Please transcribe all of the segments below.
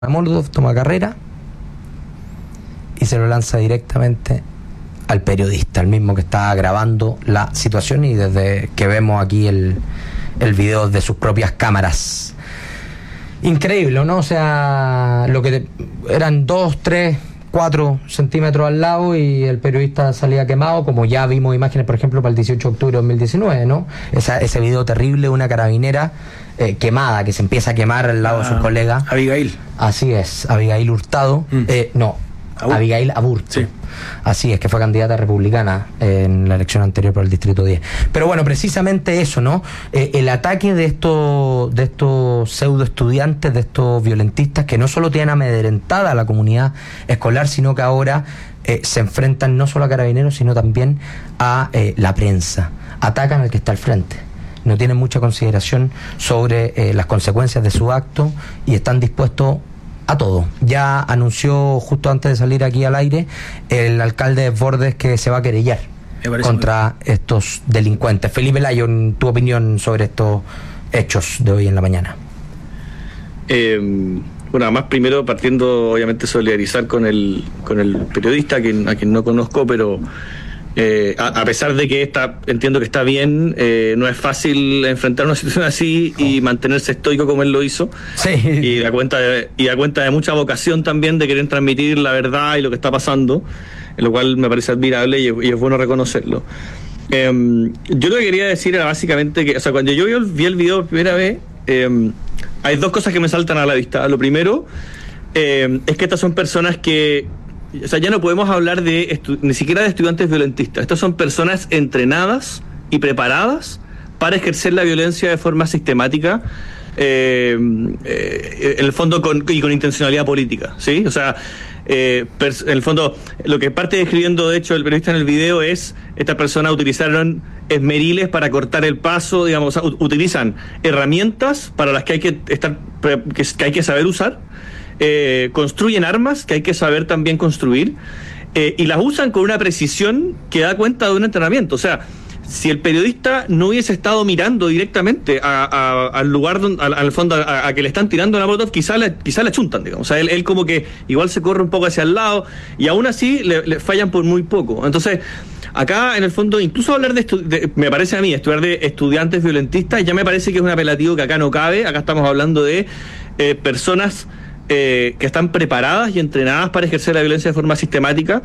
Molotov, toma carrera y se lo lanza directamente al periodista, el mismo que está grabando la situación, y desde que vemos aquí el video de sus propias cámaras. Increíble, ¿no? O sea, lo que eran 2, 3, 4 centímetros al lado y el periodista salía quemado, como ya vimos imágenes, por ejemplo, para el 18 de octubre de 2019, ¿no? Ese video terrible, una carabinera quemada, que se empieza a quemar al lado de sus colegas. Abigail. Así es, Abigail Hurtado. Abigail Aburto. Sí. Así es, que fue candidata republicana en la elección anterior por el Distrito 10. Pero bueno, precisamente eso, ¿no? El ataque de estos pseudo estudiantes, de estos violentistas que no solo tienen amedrentada a la comunidad escolar, sino que ahora se enfrentan no solo a carabineros, sino también a la prensa. Atacan al que está al frente. No tienen mucha consideración sobre las consecuencias de su acto y están dispuestos a todo. Ya anunció justo antes de salir aquí al aire el alcalde de Bordes que se va a querellar contra estos delincuentes. Felipe Lyon, tu opinión sobre estos hechos de hoy en la mañana. Bueno, además, primero partiendo, obviamente, solidarizar con el periodista, a quien no conozco, pero a pesar de que entiendo que está bien, no es fácil enfrentar una situación así y mantenerse estoico como él lo hizo. Sí. Y da cuenta de mucha vocación también de querer transmitir la verdad y lo que está pasando, lo cual me parece admirable y es bueno reconocerlo. Yo lo que quería decir era básicamente que, o sea, cuando yo vi el video por primera vez, hay dos cosas que me saltan a la vista. Lo primero es que estas son personas que, o sea, ya no podemos hablar ni siquiera de estudiantes violentistas. Estas son personas entrenadas y preparadas para ejercer la violencia de forma sistemática, en el fondo con intencionalidad política, ¿sí? O sea, en el fondo, lo que parte describiendo, de hecho, el periodista en el video es: estas personas utilizaron esmeriles para cortar el paso, digamos, o sea, utilizan herramientas para las que hay que saber usar. Construyen armas que hay que saber también construir, y las usan con una precisión que da cuenta de un entrenamiento. O sea, si el periodista no hubiese estado mirando directamente al lugar al fondo a que le están tirando la molotov, quizá le chuntan, digamos. O sea, él como que igual se corre un poco hacia el lado y aún así le fallan por muy poco. Entonces, acá en el fondo, incluso hablar me parece a mí, estudiar de estudiantes violentistas, ya me parece que es un apelativo que acá no cabe. Acá estamos hablando de personas que están preparadas y entrenadas para ejercer la violencia de forma sistemática.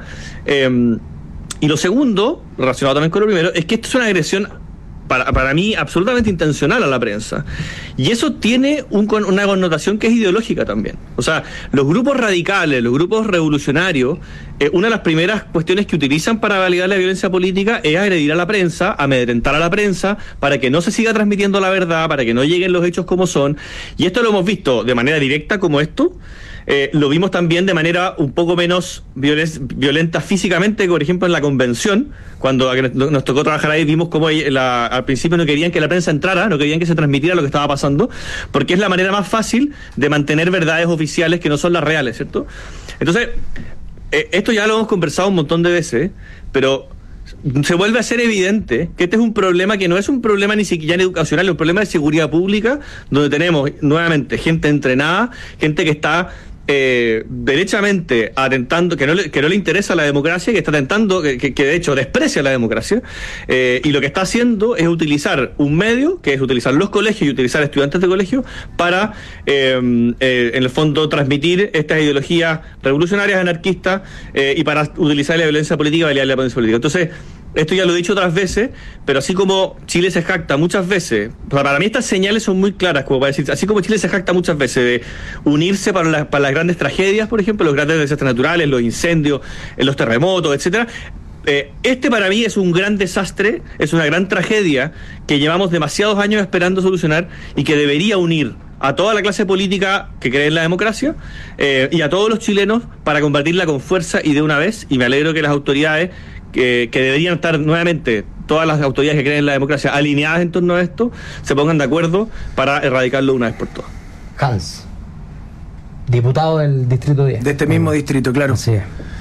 Y lo segundo, relacionado también con lo primero, es que esto es una agresión, para mí, absolutamente intencional a la prensa. Y eso tiene una connotación que es ideológica también. O sea, los grupos radicales, los grupos revolucionarios, una de las primeras cuestiones que utilizan para validar la violencia política es agredir a la prensa, amedrentar a la prensa, para que no se siga transmitiendo la verdad, para que no lleguen los hechos como son. Y esto lo hemos visto de manera directa como esto. Lo vimos también de manera un poco menos violenta físicamente, por ejemplo en la convención, cuando nos tocó trabajar ahí, vimos cómo al principio no querían que la prensa entrara, no querían que se transmitiera lo que estaba pasando, porque es la manera más fácil de mantener verdades oficiales que no son las reales, ¿cierto? Entonces, esto ya lo hemos conversado un montón de veces, pero se vuelve a ser evidente que este es un problema que no es un problema ni siquiera educacional, es un problema de seguridad pública, donde tenemos nuevamente gente entrenada, gente que está derechamente atentando, que no le interesa la democracia, que está atentando, que de hecho desprecia la democracia, y lo que está haciendo es utilizar un medio, que es utilizar los colegios y utilizar estudiantes de colegio para, en el fondo, transmitir estas ideologías revolucionarias, anarquistas, y para utilizar la violencia política y validar la violencia política. Entonces, esto ya lo he dicho otras veces, pero así como Chile se jacta muchas veces, para mí estas señales son muy claras, como para decir, así como Chile se jacta muchas veces de unirse para las grandes tragedias, por ejemplo, los grandes desastres naturales, los incendios, los terremotos, etcétera. Este para mí es un gran desastre, es una gran tragedia que llevamos demasiados años esperando solucionar y que debería unir a toda la clase política que cree en la democracia, y a todos los chilenos para combatirla con fuerza y de una vez. Y me alegro que las autoridades, que deberían estar nuevamente, todas las autoridades que creen en la democracia, alineadas en torno a esto, se pongan de acuerdo para erradicarlo de una vez por todas. Hans, diputado del Distrito 10. De este mismo distrito, claro. Así es.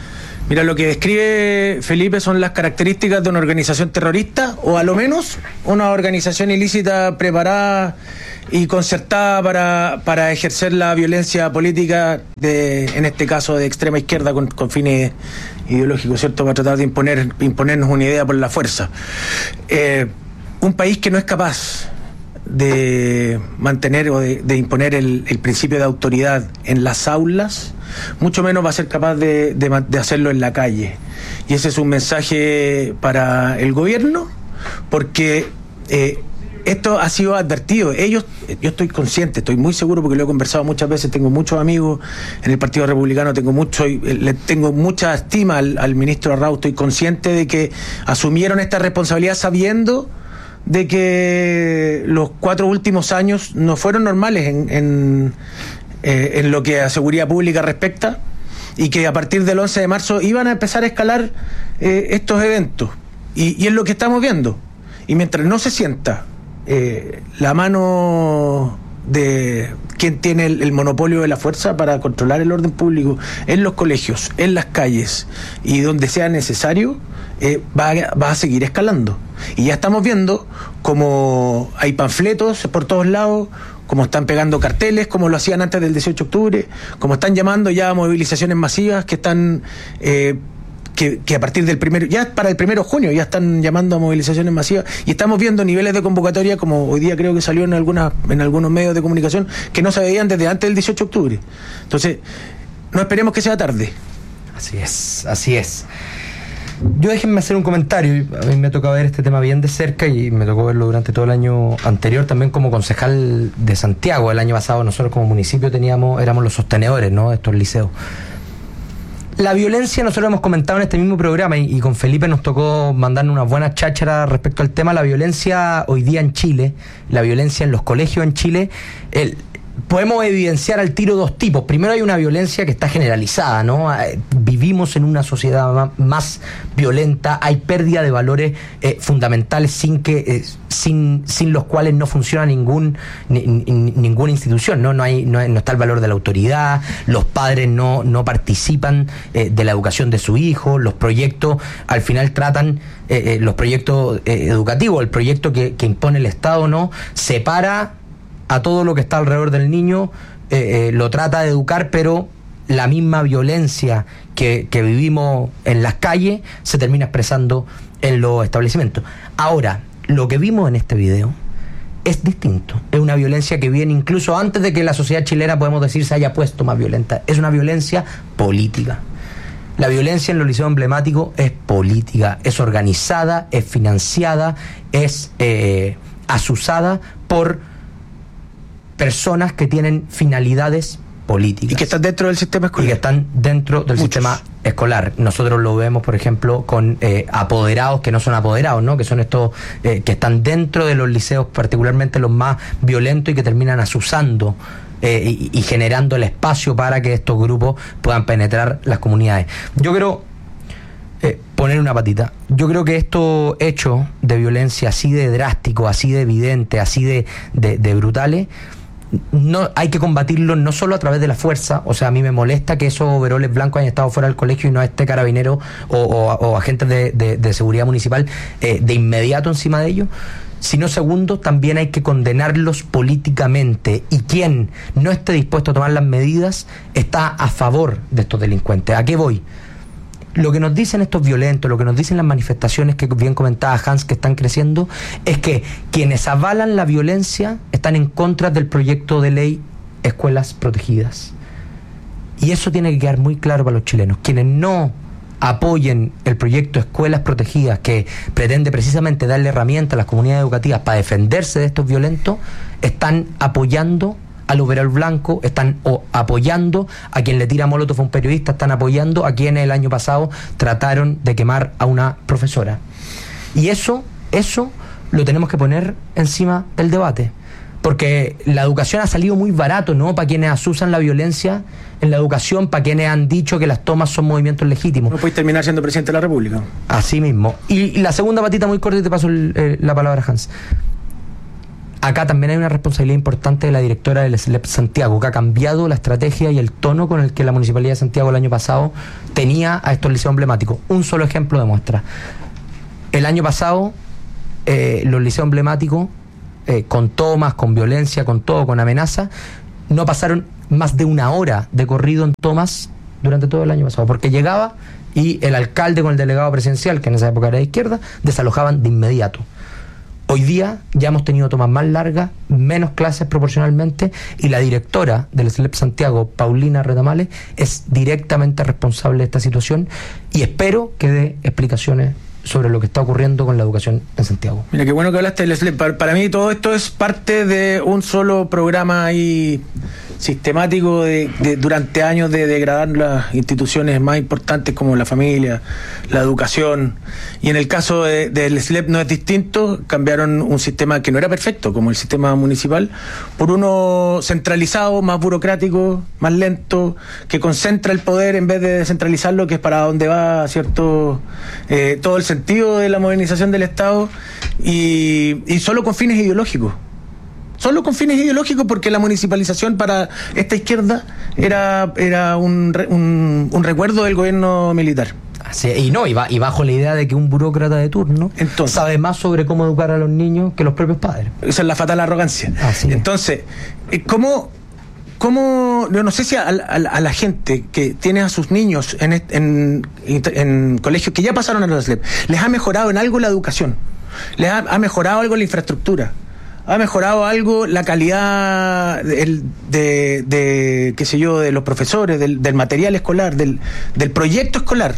Mira, lo que describe Felipe son las características de una organización terrorista, o a lo menos una organización ilícita preparada y concertada para ejercer la violencia política, en este caso de extrema izquierda, con fines ideológicos, ¿cierto?, para tratar de imponernos una idea por la fuerza. Un país que no es capaz de mantener o de imponer el principio de autoridad en las aulas, mucho menos va a ser capaz de hacerlo en la calle. Y ese es un mensaje para el gobierno, porque esto ha sido advertido. Yo estoy consciente, estoy muy seguro, porque lo he conversado muchas veces, tengo muchos amigos en el Partido Republicano, le tengo mucha estima al ministro Arrau. Estoy consciente de que asumieron esta responsabilidad sabiendo de que los 4 últimos años no fueron normales en lo que a seguridad pública respecta, y que a partir del 11 de marzo iban a empezar a escalar estos eventos, y es lo que estamos viendo. Y mientras no se sienta la mano de quien tiene el monopolio de la fuerza para controlar el orden público en los colegios, en las calles y donde sea necesario, va a seguir escalando. Y ya estamos viendo como hay panfletos por todos lados, como están pegando carteles, como lo hacían antes del 18 de octubre, como están llamando ya a movilizaciones masivas, que están que a partir del para el 1 de junio ya están llamando a movilizaciones masivas, y estamos viendo niveles de convocatoria, como hoy día creo que salió en algunos medios de comunicación, que no se veían desde antes del 18 de octubre. Entonces, no esperemos que sea tarde. Así es. Yo, déjenme hacer un comentario. A mí me tocó ver este tema bien de cerca, y me tocó verlo durante todo el año anterior, también como concejal de Santiago. El año pasado nosotros como municipio éramos los sostenedores, ¿no?, de estos liceos. La violencia, nosotros hemos comentado en este mismo programa, y con Felipe nos tocó mandarnos unas buenas chácharas respecto al tema. La violencia hoy día en Chile, la violencia en los colegios en Chile, podemos evidenciar al tiro 2 tipos. Primero, hay una violencia que está generalizada, ¿no? Vivimos en una sociedad más violenta, hay pérdida de valores fundamentales sin los cuales no funciona ninguna institución, ¿no? No está el valor de la autoridad, los padres no participan de la educación de su hijo, los proyectos al final tratan, los proyectos educativos, el proyecto que impone el Estado, ¿no?, separa a todo lo que está alrededor del niño, lo trata de educar, pero la misma violencia que vivimos en las calles se termina expresando en los establecimientos. Ahora, lo que vimos en este video es distinto. Es una violencia que viene incluso antes de que la sociedad chilena, podemos decir, se haya puesto más violenta. Es una violencia política. La violencia en los liceos emblemáticos es política, es organizada, es financiada, es azuzada por personas que tienen finalidades políticas. Y que están dentro del sistema escolar. Y que están dentro del sistema escolar. Nosotros lo vemos, por ejemplo, con apoderados que no son apoderados, ¿no?, que son estos que están dentro de los liceos, particularmente los más violentos, y que terminan azuzando y generando el espacio para que estos grupos puedan penetrar las comunidades. Yo quiero poner una patita. Yo creo que estos hechos de violencia así de drásticos, así de evidentes, así de brutales, no hay que combatirlo no solo a través de la fuerza. O sea, a mí me molesta que esos overoles blancos hayan estado fuera del colegio y no esté carabinero o agentes de seguridad municipal de inmediato encima de ellos. Sino, segundo, también hay que condenarlos políticamente, y quien no esté dispuesto a tomar las medidas está a favor de estos delincuentes. ¿A qué voy? Lo que nos dicen estos violentos, lo que nos dicen las manifestaciones que bien comentaba Hans, que están creciendo, es que quienes avalan la violencia están en contra del proyecto de ley Escuelas Protegidas. Y eso tiene que quedar muy claro para los chilenos. Quienes no apoyen el proyecto Escuelas Protegidas, que pretende precisamente darle herramientas a las comunidades educativas para defenderse de estos violentos, están apoyando al overol blanco, están apoyando a quien le tira molotov a un periodista, están apoyando a quienes el año pasado trataron de quemar a una profesora. Y eso lo tenemos que poner encima del debate, porque la educación ha salido muy barato, ¿no?, para quienes azuzan la violencia en la educación, para quienes han dicho que las tomas son movimientos legítimos. No puedes terminar siendo presidente de la República. Así mismo. Y la segunda patita, muy corta, y te paso la palabra, Hans. acá también hay una responsabilidad importante de la directora del SLEP Santiago, que ha cambiado la estrategia y el tono con el que la Municipalidad de Santiago el año pasado tenía a estos liceos emblemáticos. Un solo ejemplo de muestra. El año pasado, los liceos emblemáticos, con tomas, con violencia, con todo, con amenaza, no pasaron más de una hora de corrido en tomas durante todo el año pasado, porque llegaba y el alcalde con el delegado presidencial, que en esa época era de izquierda, desalojaban de inmediato. Hoy día ya hemos tenido tomas más largas, menos clases proporcionalmente, y la directora del SLEP Santiago, Paulina Retamales, es directamente responsable de esta situación, y espero que dé explicaciones sobre lo que está ocurriendo con la educación en Santiago. Mira, qué bueno que hablaste del SLEP. Para mí todo esto es parte de un solo programa ahí sistemático durante años de degradar las instituciones más importantes como la familia, la educación, y en el caso del SLEP no es distinto. Cambiaron un sistema que no era perfecto, como el sistema municipal, por uno centralizado, más burocrático, más lento, que concentra el poder en vez de descentralizarlo, que es para donde va, ¿cierto?, todo el sentido de la modernización del Estado, y solo con fines ideológicos. Solo con fines ideológicos, porque la municipalización para esta izquierda era un recuerdo del gobierno militar. Sí, y bajo la idea de que un burócrata de turno sabe más sobre cómo educar a los niños que los propios padres. Esa es la fatal arrogancia. Entonces, ¿cómo yo no sé si a la gente que tiene a sus niños en colegios que ya pasaron a la SLEP, les ha mejorado en algo la educación? ¿Les ha mejorado algo la infraestructura? ¿Ha mejorado algo la calidad qué sé yo, de los profesores, del material escolar, del proyecto escolar?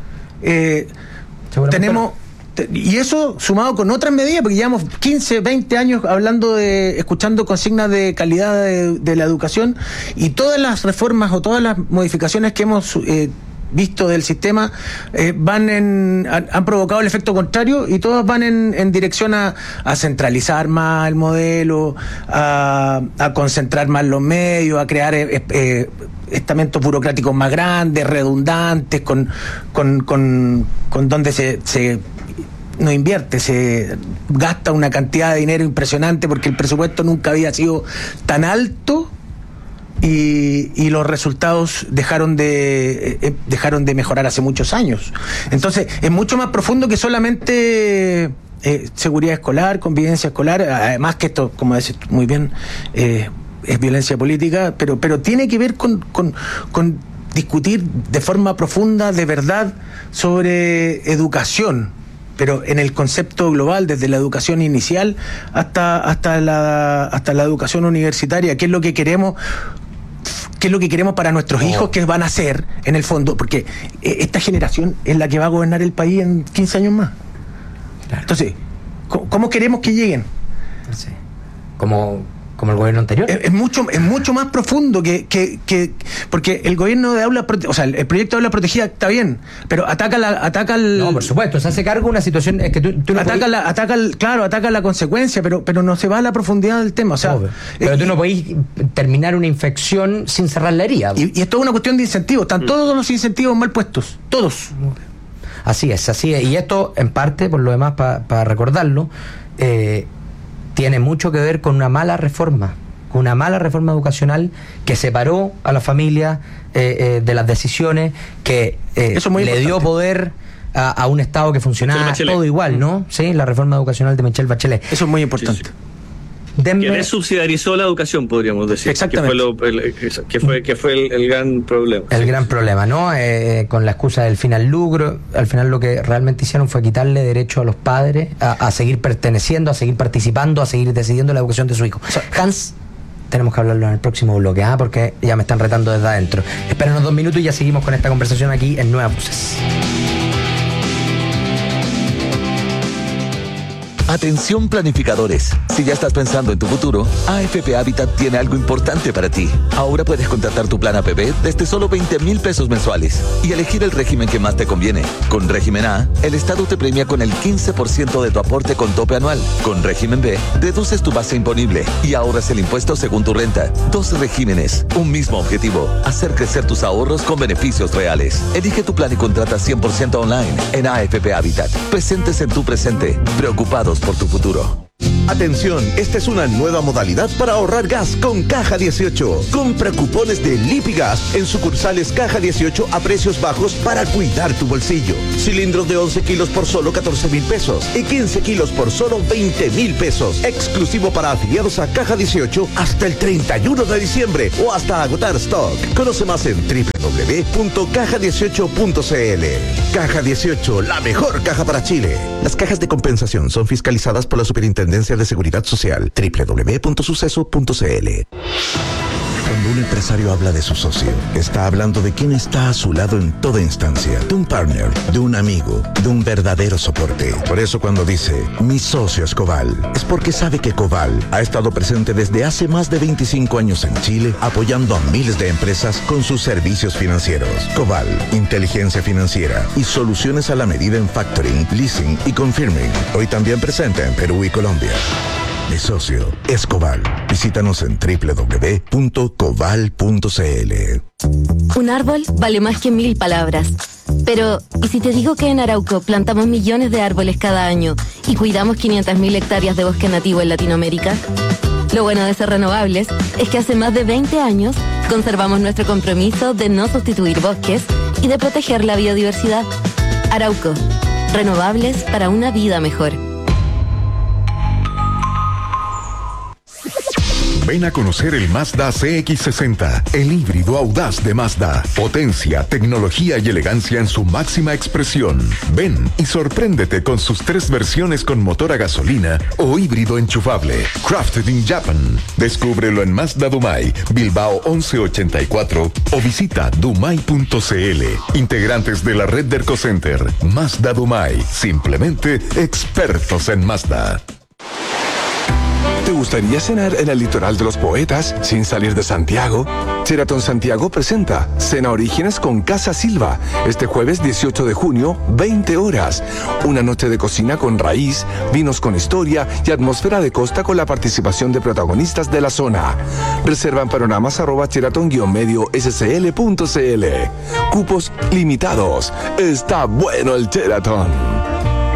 Tenemos, y eso sumado con otras medidas, porque llevamos 15, 20 años escuchando consignas de calidad de la educación, y todas las reformas o todas las modificaciones que hemos visto del sistema han provocado el efecto contrario, y todas van en dirección a centralizar más el modelo, a concentrar más los medios, a crear estamentos burocráticos más grandes, redundantes, con donde se no invierte, se gasta una cantidad de dinero impresionante, porque el presupuesto nunca había sido tan alto. Y los resultados dejaron de mejorar hace muchos años. Entonces, es mucho más profundo que solamente seguridad escolar, convivencia escolar. Además que esto, como decís muy bien, es violencia política, pero tiene que ver con discutir de forma profunda, de verdad, sobre educación, pero en el concepto global, desde la educación inicial hasta la educación universitaria. ¿Qué es lo que queremos para nuestros hijos, que van a ser en el fondo? Porque esta generación es la que va a gobernar el país en 15 años más. Claro. Entonces, ¿cómo queremos que lleguen? Sí. Como el gobierno anterior. Es mucho más profundo porque el gobierno de aula, o sea, el proyecto de aula protegida está bien, pero ataca no, por supuesto, se hace cargo de una situación, es que tú ataca la consecuencia, pero no se va a la profundidad del tema, o sea, pero tú no podés terminar una infección sin cerrar la herida. Y esto es una cuestión de incentivos, están todos los incentivos mal puestos, todos. Así es, y esto en parte, por lo demás, para recordarlo, tiene mucho que ver con una mala reforma educacional que separó a la familia de las decisiones, que le dio poder a un Estado que funcionaba todo igual, ¿no? Sí, la reforma educacional de Michelle Bachelet. Eso es muy importante. Sí. Que desubsidiarizó la educación, podríamos decir. Exactamente. Que fue el gran problema. El gran problema, ¿no? Con la excusa del fin al lucro, al final lo que realmente hicieron fue quitarle derecho a los padres a seguir perteneciendo, a seguir participando, a seguir decidiendo la educación de su hijo. O sea, Hans, tenemos que hablarlo en el próximo bloque, porque ya me están retando desde adentro. Espérenos 2 minutos y ya seguimos con esta conversación aquí en Nuevas Voces. Atención planificadores, si ya estás pensando en tu futuro, AFP Habitat tiene algo importante para ti. Ahora puedes contratar tu plan APB desde solo 20,000 pesos mensuales y elegir el régimen que más te conviene. Con régimen A, el Estado te premia con el 15% de tu aporte con tope anual. Con régimen B, deduces tu base imponible y ahorras el impuesto según tu renta. 2 regímenes, un mismo objetivo: hacer crecer tus ahorros con beneficios reales. Elige tu plan y contrata 100% online en AFP Habitat. Presentes en tu presente, preocupados por tu futuro. Atención, esta es una nueva modalidad para ahorrar gas con Caja 18. Compra cupones de Lipigas en sucursales Caja 18 a precios bajos para cuidar tu bolsillo. Cilindros de 11 kilos por solo 14,000 pesos y 15 kilos por solo 20,000 pesos. Exclusivo para afiliados a Caja 18 hasta el 31 de diciembre o hasta agotar stock. Conoce más en www.caja18.cl. Caja 18, la mejor caja para Chile. Las cajas de compensación son fiscalizadas por la Superintendencia de Seguridad Social. www.suceso.cl. Cuando un empresario habla de su socio, está hablando de quien está a su lado en toda instancia, de un partner, de un amigo, de un verdadero soporte. Por eso cuando dice, mi socio es Coval, es porque sabe que Coval ha estado presente desde hace más de 25 años en Chile, apoyando a miles de empresas con sus servicios financieros. Coval, inteligencia financiera y soluciones a la medida en factoring, leasing y confirming. Hoy también presente en Perú y Colombia. Mi socio es Coval. Visítanos en www.coval.cl. Un árbol vale más que 1000 palabras. Pero, ¿y si te digo que en Arauco plantamos millones de árboles cada año y cuidamos 500.000 hectáreas de bosque nativo en Latinoamérica? Lo bueno de ser renovables es que hace más de 20 años conservamos nuestro compromiso de no sustituir bosques y de proteger la biodiversidad. Arauco, renovables para una vida mejor. Ven a conocer el Mazda CX-60, el híbrido audaz de Mazda. Potencia, tecnología y elegancia en su máxima expresión. Ven y sorpréndete con sus 3 versiones con motor a gasolina o híbrido enchufable. Crafted in Japan. Descúbrelo en Mazda Dumai, Bilbao 1184 o visita dumai.cl. Integrantes de la red de Ercocenter. Mazda Dumai. Simplemente expertos en Mazda. ¿Te gustaría cenar en el litoral de los poetas sin salir de Santiago? Sheraton Santiago presenta Cena Orígenes con Casa Silva, este jueves 18 de junio, 20 horas. Una noche de cocina con raíz, vinos con historia y atmósfera de costa con la participación de protagonistas de la zona. Reserva en panoramas@sheraton-medio-scl.cl. Cupos limitados. Está bueno el Sheraton.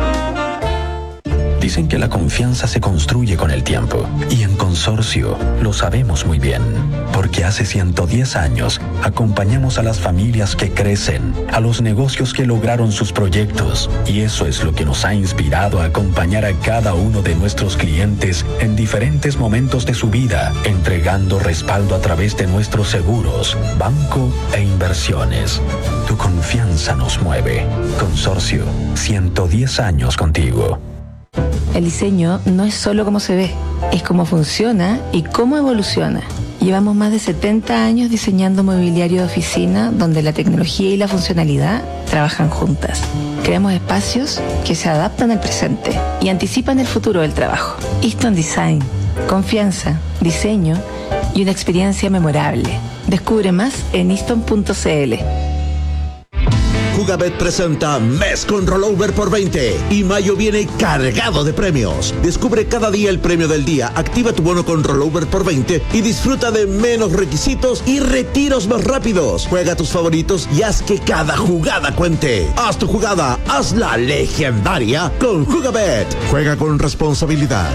Dicen que la confianza se construye con el tiempo y en Consorcio lo sabemos muy bien, porque hace 110 años acompañamos a las familias que crecen, a los negocios que lograron sus proyectos, y eso es lo que nos ha inspirado a acompañar a cada uno de nuestros clientes en diferentes momentos de su vida, entregando respaldo a través de nuestros seguros, banco e inversiones. Tu confianza nos mueve. Consorcio, 110 años contigo. El diseño no es solo cómo se ve, es cómo funciona y cómo evoluciona. Llevamos más de 70 años diseñando mobiliario de oficina donde la tecnología y la funcionalidad trabajan juntas. Creamos espacios que se adaptan al presente y anticipan el futuro del trabajo. Easton Design, confianza, diseño y una experiencia memorable. Descubre más en easton.cl. Jugabet presenta Mes con Rollover por 20 y mayo viene cargado de premios. Descubre cada día el premio del día, activa tu bono con Rollover por 20 y disfruta de menos requisitos y retiros más rápidos. Juega tus favoritos y haz que cada jugada cuente. Haz tu jugada, hazla legendaria con Jugabet. Juega con responsabilidad.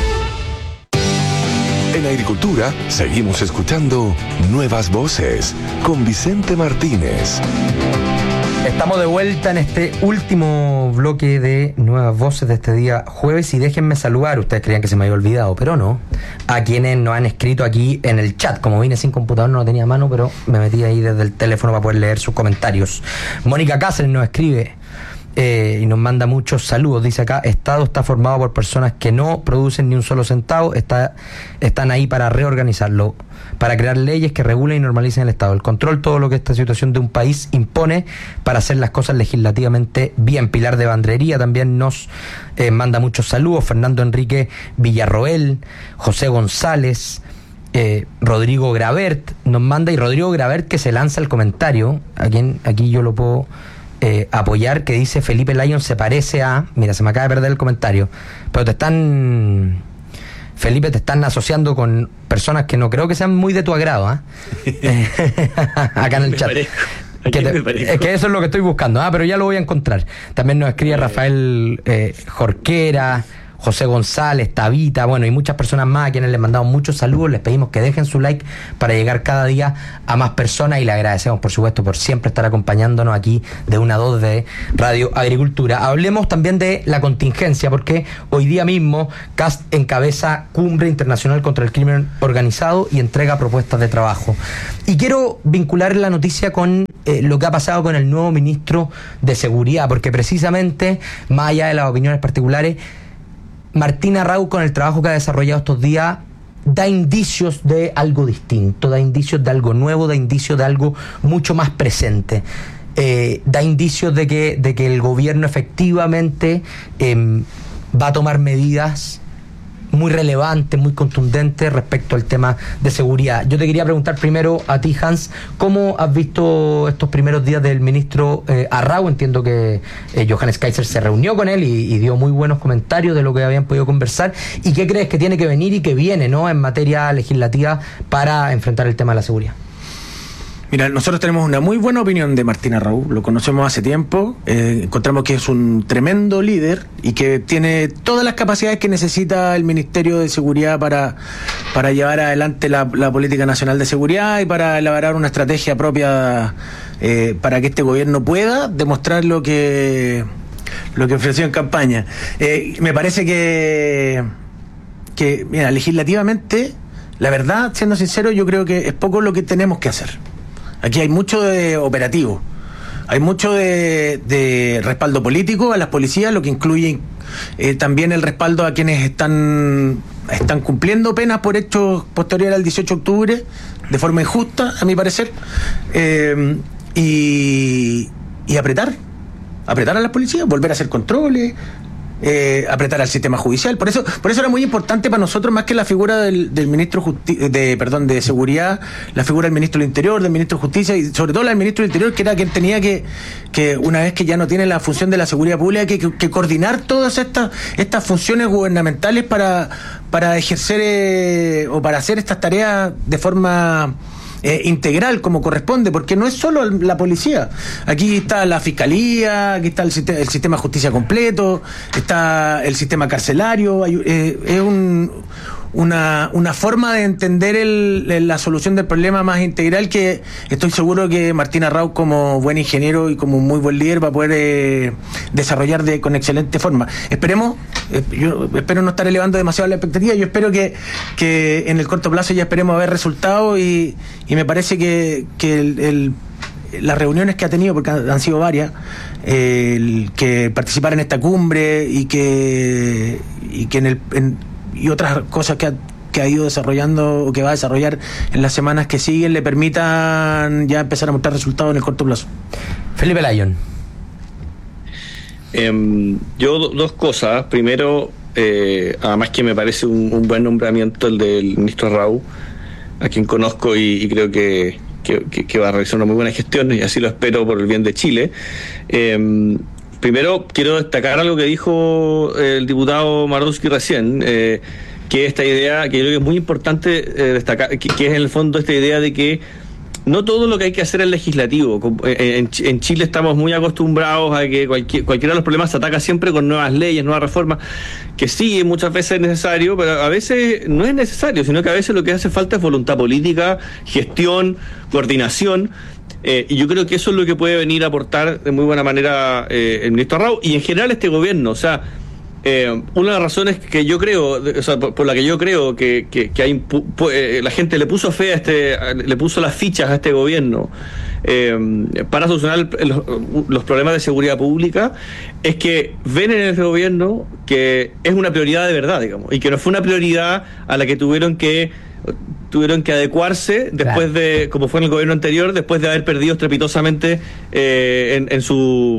En Agricultura seguimos escuchando Nuevas Voces con Vicente Martínez. Estamos de vuelta en este último bloque de Nuevas Voces de este día jueves y déjenme saludar, ustedes creían que se me había olvidado, pero no, a quienes nos han escrito aquí en el chat. Como vine sin computador no lo tenía a mano, pero me metí ahí desde el teléfono para poder leer sus comentarios. Mónica Cáceres nos escribe y nos manda muchos saludos. Dice acá, Estado está formado por personas que no producen ni un solo centavo, están ahí para reorganizarlo, para crear leyes que regulen y normalicen el Estado, el control, todo lo que esta situación de un país impone para hacer las cosas legislativamente bien. Pilar de Bandrería también nos manda muchos saludos. Fernando Enrique Villarroel, José González, Rodrigo Gravert nos manda, y Rodrigo Gravert que se lanza el comentario, aquí yo lo puedo apoyar, que dice: Felipe Lyon se parece a... Mira, se me acaba de perder el comentario, pero Felipe, te están asociando con personas que no creo que sean muy de tu agrado, acá en el chat. Es que eso es lo que estoy buscando, pero ya lo voy a encontrar. También nos escribe Rafael Jorquera, José González, Tabita, bueno, y muchas personas más a quienes les mandamos muchos saludos. Les pedimos que dejen su like para llegar cada día a más personas y le agradecemos, por supuesto, por siempre estar acompañándonos aquí de 1 a 2 de Radio Agricultura. Hablemos también de la contingencia, porque hoy día mismo CAST encabeza Cumbre Internacional contra el Crimen Organizado y entrega propuestas de trabajo. Y quiero vincular la noticia con lo que ha pasado con el nuevo ministro de Seguridad, porque precisamente, más allá de las opiniones particulares, Martín Arrau, con el trabajo que ha desarrollado estos días, da indicios de algo distinto, da indicios de algo nuevo, da indicios de algo mucho más presente. Da indicios de que el gobierno efectivamente va a tomar medidas muy relevantes, muy contundentes respecto al tema de seguridad. Yo te quería preguntar primero a ti, Hans, ¿cómo has visto estos primeros días del ministro Arrau? Entiendo que Johannes Kaiser se reunió con él y dio muy buenos comentarios de lo que habían podido conversar. ¿Y qué crees que tiene que venir y que viene, ¿no?, en materia legislativa para enfrentar el tema de la seguridad? Mira, nosotros tenemos una muy buena opinión de Martín Arrau, lo conocemos hace tiempo, encontramos que es un tremendo líder y que tiene todas las capacidades que necesita el Ministerio de Seguridad para llevar adelante la política nacional de seguridad y para elaborar una estrategia propia para que este gobierno pueda demostrar lo que ofreció en campaña. Me parece que mira, legislativamente, la verdad, siendo sincero, yo creo que es poco lo que tenemos que hacer. Aquí hay mucho de operativo, hay mucho de respaldo político a las policías, lo que incluye también el respaldo a quienes están cumpliendo penas por hechos posteriores al 18 de octubre, de forma injusta, a mi parecer, y apretar a las policías, volver a hacer controles, apretar al sistema judicial. Por eso era muy importante para nosotros, más que la figura del ministro de Seguridad, la figura del ministro del Interior, del ministro de Justicia y sobre todo la del ministro del Interior, que era quien tenía que una vez que ya no tiene la función de la seguridad pública, que coordinar todas estas funciones gubernamentales para ejercer o para hacer estas tareas de forma integral, como corresponde, porque no es solo la policía. Aquí está la fiscalía, aquí está el sistema de justicia completo, está el sistema carcelario. Es una forma de entender la solución del problema más integral, que estoy seguro que Martín Arrau, como buen ingeniero y como muy buen líder, va a poder desarrollar con excelente forma. Esperemos, yo espero no estar elevando demasiado la expectativa, yo espero que en el corto plazo ya esperemos ver resultados y me parece que las reuniones que ha tenido, porque han sido varias, que participar en esta cumbre y otras cosas que ha ido desarrollando o que va a desarrollar en las semanas que siguen le permitan ya empezar a mostrar resultados en el corto plazo. Felipe Lyon. Yo dos cosas. Primero, además que me parece un buen nombramiento el del ministro Arrau, a quien conozco y creo que va a realizar una muy buena gestión, y así lo espero por el bien de Chile. Primero, quiero destacar algo que dijo el diputado Marowski recién, que esta idea, que yo creo que es muy importante destacar, que es en el fondo esta idea de que no todo lo que hay que hacer es legislativo. En Chile estamos muy acostumbrados a que cualquiera de los problemas se ataca siempre con nuevas leyes, nuevas reformas, que sí, muchas veces es necesario, pero a veces no es necesario, sino que a veces lo que hace falta es voluntad política, gestión, coordinación. Y yo creo que eso es lo que puede venir a aportar de muy buena manera el ministro Arrau y en general este gobierno. O sea, una de las razones que yo creo, o sea, por la que yo creo que hay, la gente le puso fe le puso las fichas a este gobierno para solucionar los problemas de seguridad pública, es que ven en este gobierno que es una prioridad de verdad, digamos, y que no fue una prioridad a la que tuvieron que adecuarse después de, como fue en el gobierno anterior, después de haber perdido estrepitosamente en su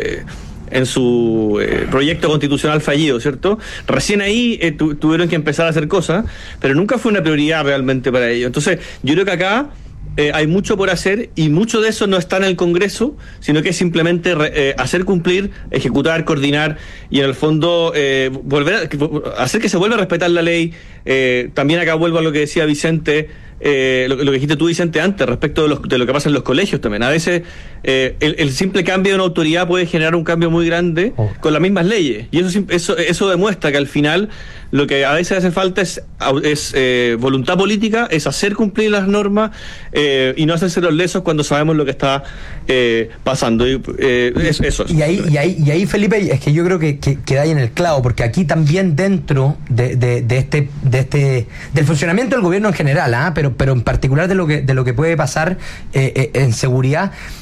proyecto constitucional fallido, ¿cierto? Recién ahí tuvieron que empezar a hacer cosas, pero nunca fue una prioridad realmente para ellos. Entonces, yo creo que acá hay mucho por hacer y mucho de eso no está en el Congreso, sino que es simplemente hacer cumplir, ejecutar, coordinar y en el fondo volver a hacer que se vuelva a respetar la ley. También acá vuelvo a lo que decía Vicente, lo que dijiste tú, Vicente, antes, respecto de lo que pasa en los colegios también. A veces el simple cambio de una autoridad puede generar un cambio muy grande con las mismas leyes. Y eso demuestra que al final lo que a veces hace falta es voluntad política, es hacer cumplir las normas y no hacerse los lesos cuando sabemos lo que está pasando. Eso. Y ahí, Felipe, es que yo creo que da ahí en el clavo, porque aquí también dentro del funcionamiento del gobierno en general, pero en particular de lo que puede pasar en seguridad,